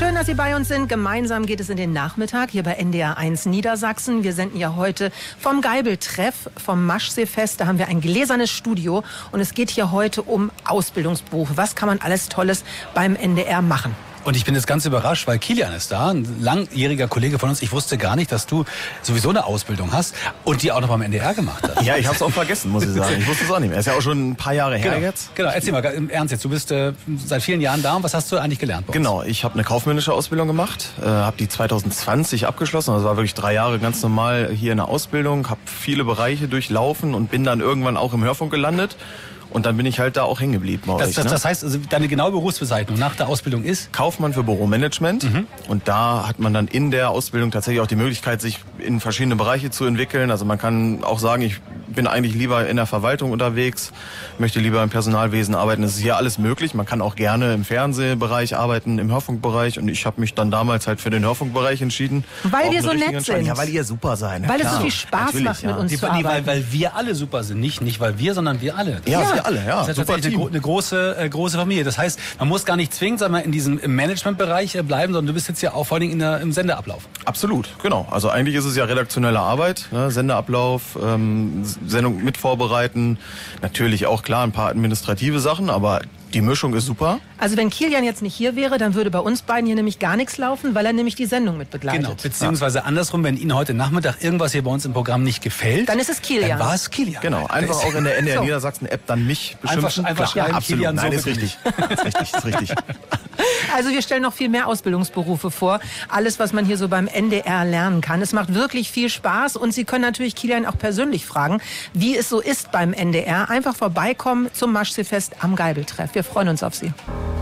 Schön, dass Sie bei uns sind. Gemeinsam geht es in den Nachmittag hier bei NDR 1 Niedersachsen. Wir senden ja heute vom Geibeltreff, vom Maschseefest. Da haben wir ein gläsernes Studio und es geht hier heute um Ausbildungsberufe. Was kann man alles Tolles beim NDR machen? Und ich bin jetzt ganz überrascht, weil Kilian ist da, ein langjähriger Kollege von uns. Ich wusste gar nicht, dass du sowieso eine Ausbildung hast und die auch noch beim NDR gemacht hast. Ja, ich habe es auch vergessen, muss ich sagen. Ich wusste es auch nicht mehr. Ist ja auch schon ein paar Jahre her jetzt. Genau, erzähl mal im Ernst jetzt. Du bist seit vielen Jahren da und was hast du eigentlich gelernt bei uns? Genau, ich habe eine kaufmännische Ausbildung gemacht, habe die 2020 abgeschlossen. Das war wirklich 3 Jahre ganz normal hier in der Ausbildung, habe viele Bereiche durchlaufen und bin dann irgendwann auch im Hörfunk gelandet. Und dann bin ich halt da auch hängen geblieben bei euch. Das heißt, also deine genaue Berufsbezeichnung nach der Ausbildung ist? Kaufmann für Büromanagement. Und da hat man dann in der Ausbildung tatsächlich auch die Möglichkeit, sich in verschiedene Bereiche zu entwickeln. Also man kann auch sagen, ich bin eigentlich lieber in der Verwaltung unterwegs, möchte lieber im Personalwesen arbeiten. Es ist hier alles möglich. Man kann auch gerne im Fernsehbereich arbeiten, im Hörfunkbereich. Und ich habe mich dann damals halt für den Hörfunkbereich entschieden. Weil wir so nett sind. Ja, weil ihr super seid. Weil es so viel Spaß macht, mit uns zu arbeiten. Weil wir alle super sind. Nicht weil wir, sondern wir alle. Ja, wir alle, ja. Das ist tatsächlich eine große Familie. Das heißt, man muss gar nicht zwingend sagen wir, in diesem Managementbereich bleiben, sondern du bist jetzt ja auch vor allen Dingen im Sendeablauf. Absolut, genau. Also eigentlich ist es ja redaktionelle Arbeit, ne? Sendeablauf, Sendung mit vorbereiten. Natürlich auch klar ein paar administrative Sachen, aber die Mischung ist super. Also wenn Kilian jetzt nicht hier wäre, dann würde bei uns beiden hier nämlich gar nichts laufen, weil er nämlich die Sendung mit begleitet. Genau, beziehungsweise andersrum, wenn Ihnen heute Nachmittag irgendwas hier bei uns im Programm nicht gefällt, dann ist es Kilian. Dann war es Kilian. Genau, einfach auch in der NDR Niedersachsen-App dann mich beschimpfen. Einfach schreiben, absolut. Kilian, Nein, so ist richtig. Ist richtig. Also wir stellen noch viel mehr Ausbildungsberufe vor. Alles, was man hier so beim NDR lernen kann. Es macht wirklich viel Spaß und Sie können natürlich Kilian auch persönlich fragen, wie es so ist beim NDR. Einfach vorbeikommen zum Maschseefest am Geibeltreff. Wir freuen uns auf Sie.